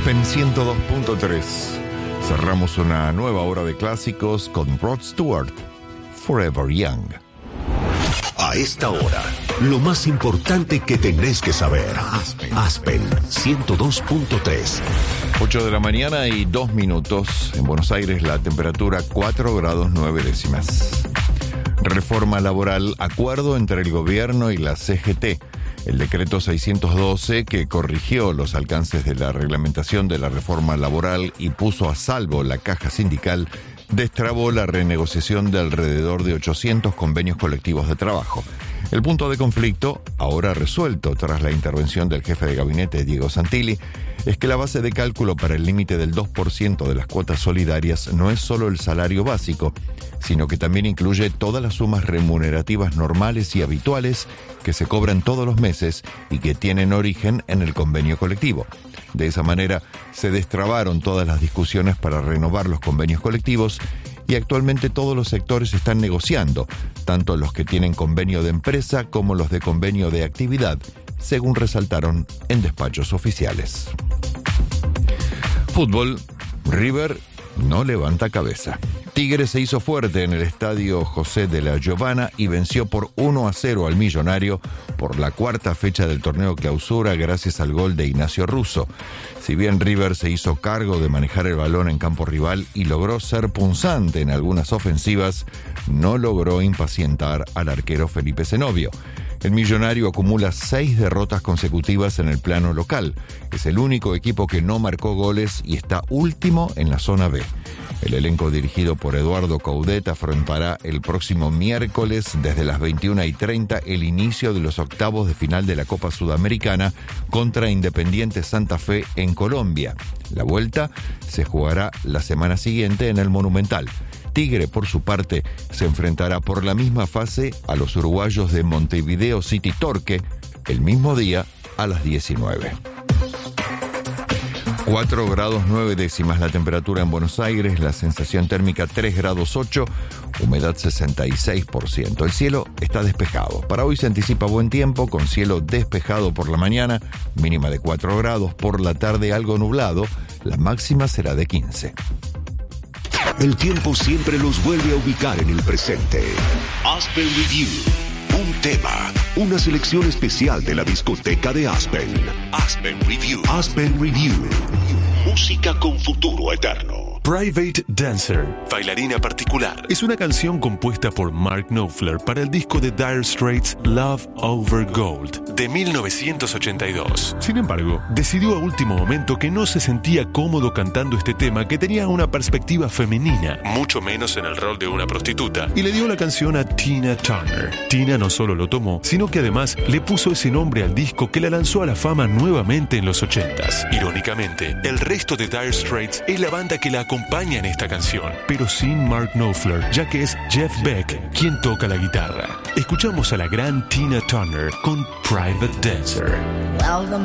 Aspen 102.3. Cerramos una nueva hora de clásicos con Rod Stewart, Forever Young. A esta hora, lo más importante que tenés que saber. Aspen 102.3. 8 de la mañana y 2 minutos. En Buenos Aires la temperatura 4 grados 9 décimas. Reforma laboral, acuerdo entre el gobierno y la CGT. El decreto 612, que corrigió los alcances de la reglamentación de la reforma laboral y puso a salvo la caja sindical, destrabó la renegociación de alrededor de 800 convenios colectivos de trabajo. El punto de conflicto, ahora resuelto tras la intervención del jefe de gabinete Diego Santilli, es que la base de cálculo para el límite del 2% de las cuotas solidarias no es solo el salario básico, sino que también incluye todas las sumas remunerativas normales y habituales que se cobran todos los meses y que tienen origen en el convenio colectivo. De esa manera, se destrabaron todas las discusiones para renovar los convenios colectivos y actualmente todos los sectores están negociando, tanto los que tienen convenio de empresa como los de convenio de actividad, según resaltaron en despachos oficiales. Fútbol, River no levanta cabeza. Tigre se hizo fuerte en el estadio José de la Giovana y venció por 1-0 al Millonario por la cuarta fecha del torneo Clausura gracias al gol de Ignacio Russo. Si bien River se hizo cargo de manejar el balón en campo rival y logró ser punzante en algunas ofensivas, no logró impacientar al arquero Felipe Zenobio. El Millonario acumula 6 derrotas consecutivas en el plano local. Es el único equipo que no marcó goles y está último en la zona B. El elenco dirigido por Eduardo Coudet afrontará el próximo miércoles desde las 21:30 el inicio de los octavos de final de la Copa Sudamericana contra Independiente Santa Fe en Colombia. La vuelta se jugará la semana siguiente en el Monumental. Tigre, por su parte, se enfrentará por la misma fase a los uruguayos de Montevideo City Torque el mismo día a las 19. 4 grados 9 décimas la temperatura en Buenos Aires, la sensación térmica 3 grados 8, humedad 66%. El cielo está despejado. Para hoy se anticipa buen tiempo, con cielo despejado por la mañana, mínima de 4 grados, por la tarde algo nublado, la máxima será de 15. El tiempo siempre los vuelve a ubicar en el presente. Aspen Review. Un tema, una selección especial de la discoteca de Aspen. Aspen Review. Aspen Review. Música con futuro eterno. Private Dancer, bailarina particular, es una canción compuesta por Mark Knopfler para el disco de Dire Straits Love Over Gold de 1982. Sin embargo, decidió a último momento que no se sentía cómodo cantando este tema que tenía una perspectiva femenina, mucho menos en el rol de una prostituta, y le dio la canción a Tina Turner. Tina no solo lo tomó, sino que además le puso ese nombre al disco que la lanzó a la fama nuevamente en los 80s. Irónicamente, el resto de Dire Straits es la banda que la acompaña en esta canción, pero sin Mark Knopfler, ya que es Jeff Beck quien toca la guitarra. Escuchamos a la gran Tina Turner con Private Dancer. Well, the